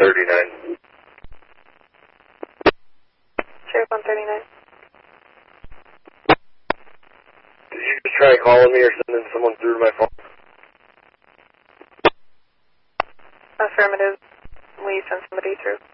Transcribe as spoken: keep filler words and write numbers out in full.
thirty-nine. Sheriff one thirty-nine. Did you just try calling me or sending someone through to my phone? Affirmative. We sent somebody through.